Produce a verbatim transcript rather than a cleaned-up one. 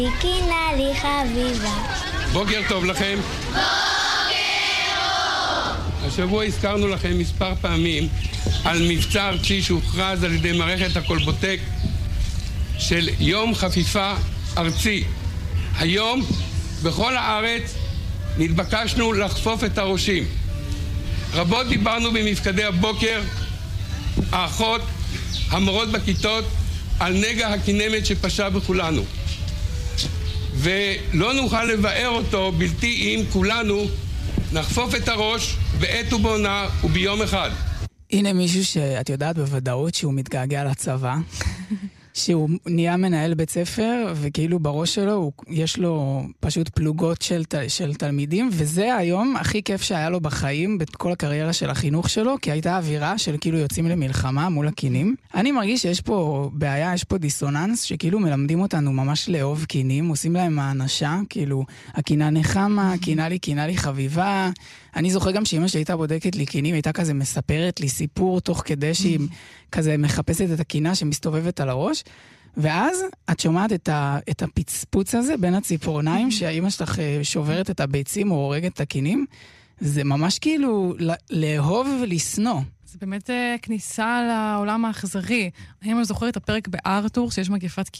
קינה לי חביבה. בוקר טוב לכם. בוקר טוב. השבוע הזכרנו לכם מספר פעמים על מבצע ארצי שהוכרז על ידי מערכת הקולבוטק של יום חפיפה ארצי. היום בכל הארץ נתבקשנו לחפוף את הראשים. רבות דיברנו במפקדי הבוקר, האחות, המורות בכיתות, על נגע הכינמת שפשה בכולנו. ולא נוכל לבאר אותו בלתי אם כולנו נחפוף את הראש בעת ובעונה וביום אחד. הנה מישהו שאת יודעת בוודאות שהוא מתגעגע לצבא, שהוא נהיה מנהל בית ספר, וכאילו בראש שלו הוא, יש לו פשוט פלוגות של, של תלמידים, וזה היום הכי כיף שהיה לו בחיים, בכל הקריירה של החינוך שלו, כי הייתה אווירה של כאילו יוצאים למלחמה מול הקינים. אני מרגיש שיש פה בעיה, יש פה דיסוננס, שכאילו מלמדים אותנו ממש לאהוב קינים, עושים להם האנשה, כאילו, הקינה נחמה, קינה לי, קינה לי חביבה. אני זוכר גם שאמא שלי הייתה בודקת לי קינים, הייתה כזה מספרת לי סיפור תוך כדי שהיא כזה מחפשת את הקינה שמסתובבת על הראש, ואז את שומעת את, ה, את הפצפוץ הזה בין הציפורניים, שהאמא שלך שוברת את הביצים או הורגת את הקינים, זה ממש כאילו לאהוב ולסנוע. זה באמת כניסה לעולם האכזרי. אני זוכר את הפרק בארתור שיש מגפת